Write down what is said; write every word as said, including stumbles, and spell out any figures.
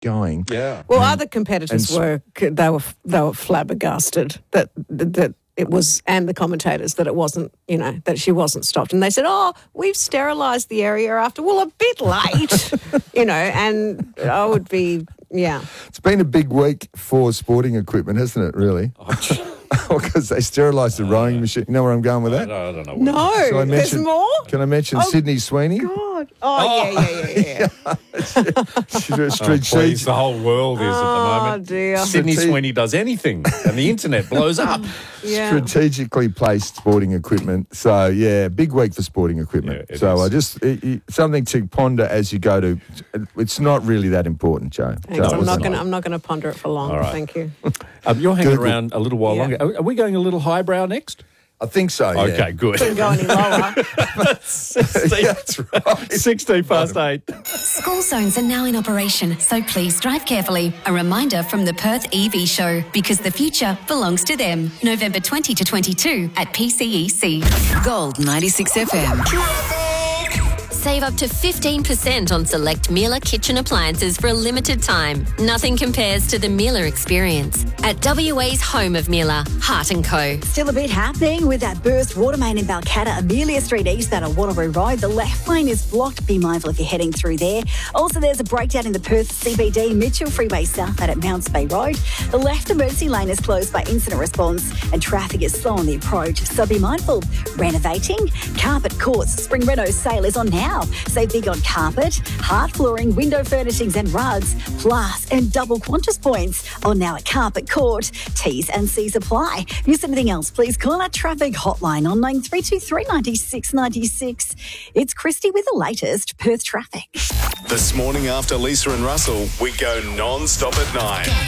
going? Yeah. Well, other competitors and- were they were they were flabbergasted that that it was, and the commentators, that it wasn't, you know, that she wasn't stopped, and they said, "Oh, we've sterilised the area after." Well, a bit late, you know, and I would be, yeah. It's been a big week for sporting equipment, hasn't it? Really. Because they sterilised the rowing machine. You know where I'm going with I that? don't, I don't know. What No, Shall I there's mention- more. Can I mention Oh, Sydney Sweeney? God. Oh, yeah, yeah, yeah, yeah. She's a Oh, strategic- please, the whole world is at the Oh, moment. dear. Sydney Strate- Sweeney does anything, and the internet blows up. Yeah. strategically placed sporting equipment. So, yeah, big week for sporting equipment. Yeah, it so is. I just, it, it, something to ponder as you go to, it's not really that important, Joe. Thanks. So it I'm not wasn't- going to. I'm not going to ponder it for long. All right. Thank you. Um, you're hanging Google. around a little while Yeah. longer. Are, are we going a little highbrow next? I think so, yeah. Okay, good. Couldn't go any lower. sixteen, That's right. sixteen past eight. School zones are now in operation, so please drive carefully. A reminder from the Perth E V Show, because the future belongs to them. November twentieth to twenty-second at P C E C. Gold ninety-six F M. Save up to fifteen percent on select Miele kitchen appliances for a limited time. Nothing compares to the Miele experience. At W A's home of Miele, Hart and Co. Still a bit happening with that burst water main in Balcatta, Amelia Street East, that on Waterloo Road. The left lane is blocked. Be mindful if you're heading through there. Also, there's a breakdown in the Perth C B D, Mitchell Freeway South at Mounts Bay Road. The left emergency lane is closed by incident response and traffic is slow on the approach. So be mindful. Renovating? Carpet Courts Spring Reno sale is on now. Save big on carpet, hard flooring, window furnishings and rugs, plus and double Qantas points on now at Carpet Court. T's and C's apply. Miss anything else, please call our traffic hotline on nine three two three nine six nine six. It's Christy with the latest Perth traffic. This morning after Lisa and Russell, we go non-stop at nine.